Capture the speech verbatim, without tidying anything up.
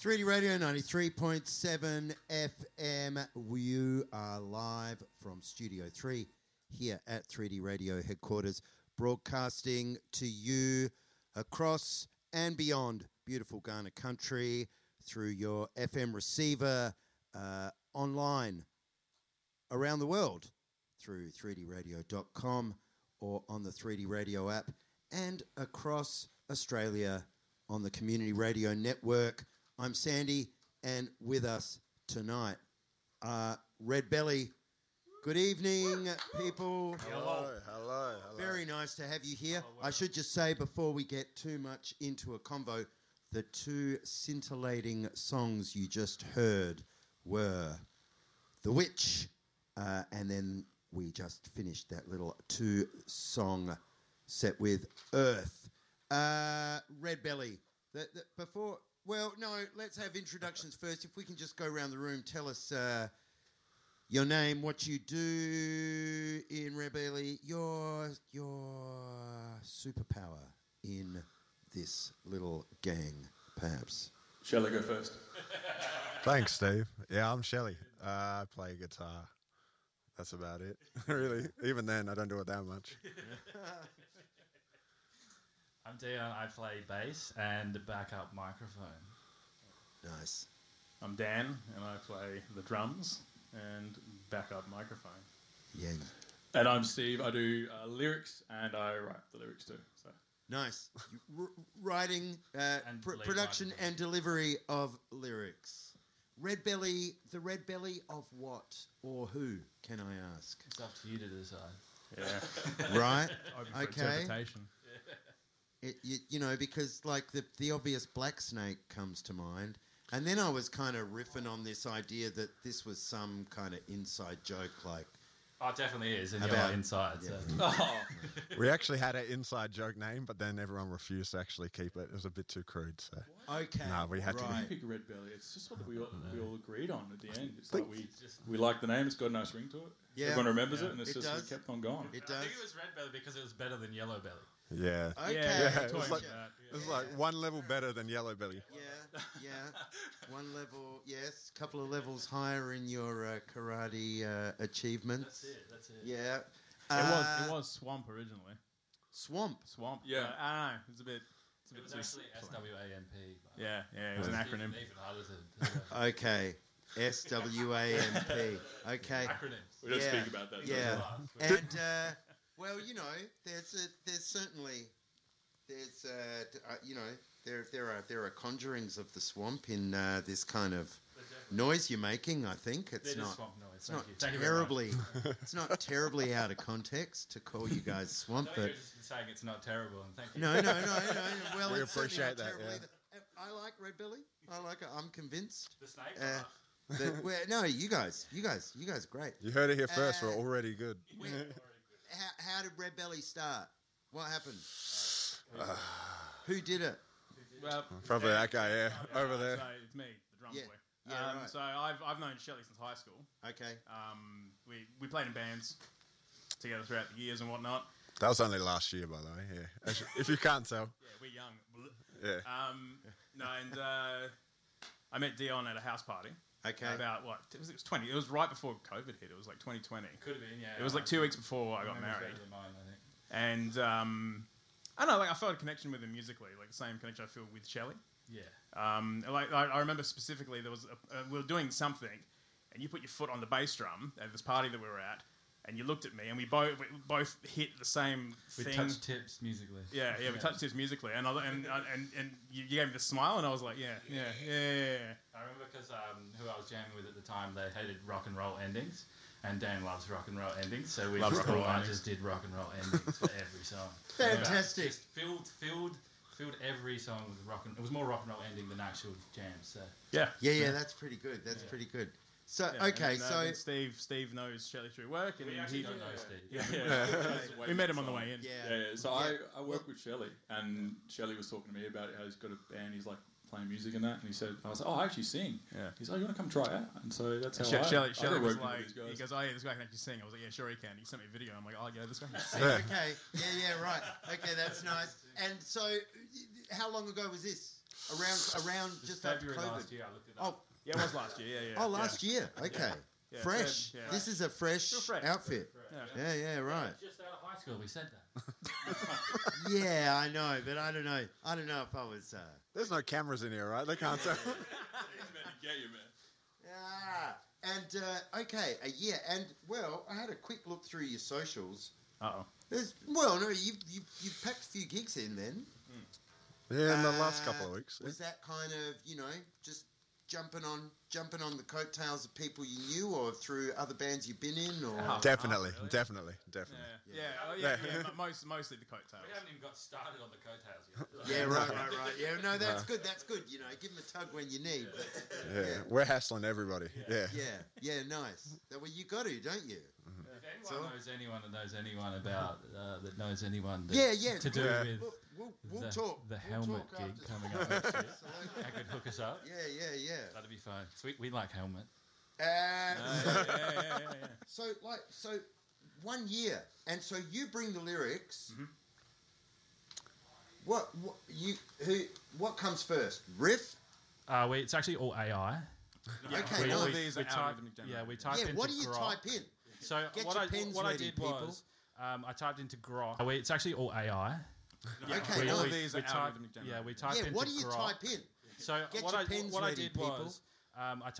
three D Radio ninety-three point seven F M. You are live from Studio three here at three D Radio headquarters, broadcasting to you across and beyond beautiful Ghana country through your F M receiver, uh, online around the world through three D radio dot com or on the three D Radio app, and across Australia on the Community Radio Network. I'm Sandy, and with us tonight are Red Belly. Good evening, people. Hello, hello, hello. Very nice to have you here. Oh, wow. I should just say, before we get too much into a convo, the two scintillating songs you just heard were The Witch, uh, and then we just finished that little two-song set with Earth. Uh, Red Belly, the, the, before... Well, no, let's have introductions first. If we can just go around the room, tell us uh, your name, what you do in Red Belly, your, your superpower in this little gang, perhaps. Shall I go first? Thanks, Steve. Yeah, I'm Shelley. Uh, I play guitar. That's about it, really. Even then, I don't do it that much. I'm Dion, I play bass and backup microphone. Nice. I'm Dan, and I play the drums and backup microphone. Yeah. And I'm Steve, I do uh, lyrics, and I write the lyrics too. So Nice. R- writing, uh, And pr- lead production microphone. and delivery of lyrics. Red Belly, the Red Belly of what or who, can I ask? It's up to you to decide. Yeah. Right? Open for Okay. interpretation. It, you, you know, because like the the obvious Black Snake comes to mind, and then I was kind of riffing on this idea that this was some kind of inside joke, like Oh, it definitely is, and About- you're inside. So. oh, We actually had an inside joke name, but then everyone refused to actually keep it. It was a bit too crude, so... okay, No, we had to- right. pick Red Belly. It's just what we all, we all agreed on at the end. It's Think- like we we like the name. It's got a nice ring to it. Yeah. Everyone remembers Yeah. it, and it's It just does. we kept on going. It I does. think it was red belly because it was better than yellow belly. Yeah. Okay. Yeah, Toying it's like- with that. It was like one level better than Yellow Belly. Yeah, yeah. One level, yes, a couple of levels higher in your uh, karate uh, achievements. That's it, that's it. Yeah. It Uh, was it was Swamp originally. Swamp. Swamp. Yeah. Uh, I don't know. It's a bit. It's a It bit was too actually S W A M P. Yeah, yeah. It was an Even- acronym. Even harder to... Okay. S W A M P. Okay. Acronyms. We don't Yeah. speak about that. Yeah. Yeah. And uh, well, you know, there's a, there's certainly there's uh, d- uh, you know there there are there are conjurings of the swamp in uh, this kind of noise you're making. I think it's It is not swamp noise. it's Thank not you. Thank you very terribly it's not terribly out of context to call you guys swamp, No, but you're just saying it's not terrible, and thank you. no, no, no, no. Well, We it's certainly appreciate not that, terrible yeah. either. I like Red Belly. I like it. I'm convinced. The snake? Uh, that, well, no, you guys, you guys, you guys, are great. You heard it here first. Uh, We're already good. Where- how, how did Red Belly start? What happened? Who did it? Well, Probably that guy, yeah, over there. So it's me, the drum Yeah. boy. Yeah, um, right. So I've I've known Shelley since high school. Okay. Um, we we played in bands together throughout the years and whatnot. That was only last year, by the way, yeah. As you- If you can't tell. Yeah, we're young. Yeah. Um, no, and uh, I met Dion at a house party. Okay. About what? It was, it was twenty. It was right before COVID hit. It was like twenty twenty. Could have been, yeah. It was like two weeks before I got Memory's married. better than mine, I think. And um, I don't know, like I felt a connection with him musically, like the same connection I feel with Shelley. Yeah. Um, like I, I remember specifically there was a, uh, we were doing something, and you put your foot on the bass drum at this party that we were at, and you looked at me, and we both we both hit the same We thing. touched tips musically. Yeah, yeah, we touched tips musically, and I, and and and you gave me the smile, and I was like, yeah, yeah, yeah, yeah. yeah. I remember because um, who I was jamming with at the time, they hated rock and roll endings, and Dan loves rock and roll endings, so we Loves just, rock and roll I endings. just did rock and roll endings for every song. Fantastic. Just filled, filled, filled every song with rock and. It was more rock and roll ending than actual jams. So Yeah, Yeah, yeah, that's pretty good. That's Yeah. pretty good. So, Yeah, and okay, then, uh, so then Steve Steve knows Shelley through work, and we he, actually don't know Steve. yeah, yeah. That's way we met him on the song. way in. yeah, Yeah, yeah. So Yeah. I, I work with Shelley, and Shelley was talking to me about how he's got a band. He's like playing music and that, and he said, "I was like, oh, I actually sing." Yeah. He's like, "You want to come try out?" And so that's how She- I, Shelley, I Shelley got was working with like, these guys. he goes, oh yeah, this guy can actually sing. I was like, yeah, sure he can. He sent me a video. I'm like, oh yeah, this guy can sing. Yeah. okay, yeah, yeah, right. Okay, that's nice. And so, how long ago was this? around around Just just after February COVID. last year, I looked it up. Oh, Yeah, it was last year. Yeah, yeah. oh, last year. Okay, Yeah, fresh. Feb, yeah. This is a fresh, Still fresh. outfit. Yeah. Yeah, yeah, right. Just out of high school, we said that. Yeah, I know, but I don't know. I don't know if I was. Uh, There's no cameras in here, right? They can't tell. He's about to get you, man. yeah. And uh, okay, a year. And well, I had a quick look through your socials. Uh oh. There's well, no, you you you packed a few gigs in then. Yeah, in the last Uh, couple of weeks. Was that kind of, you know, just jumping on jumping on the coattails of people you knew, or through other bands you've been in, or Oh. Definitely, really? definitely, definitely. Yeah, yeah, oh, yeah, yeah. mo- most, mostly the coattails. We haven't even got started on the coattails yet. yeah, right, right, right. Yeah, no, that's good. That's good. You know, give them a tug when you need. But, Yeah, yeah, we're hassling everybody. Yeah. yeah, yeah, nice. Well, you got to, don't you? If So- anyone knows anyone that knows anyone about uh, that knows anyone that, Yeah, yeah. to do Yeah. with We'll, we'll, we'll the, talk. the We'll helmet talk gig after- coming up next year. Absolutely. That could hook us up. Yeah, yeah, yeah. That'd be fun. So we, we like helmet. Uh, yeah, yeah, yeah, yeah, yeah. So, like, so one year, and so you bring the lyrics. Mhm. What, what you who? What comes first? Riff? Uh, we, it's actually all A I. Yeah, Okay, all no, of we, these we are type, algorithmic yeah, generated. we type Yeah. into What do you Grok. type in? So Get what your I pens what I ready, did people. was um, I typed into Grok. We, it's actually all A I. Okay, we, no, all we, of these we are type, algorithmic yeah, generated. we type Yeah. into What do you Grok. type in? So Get what your I pens what I ready, did people. was um, I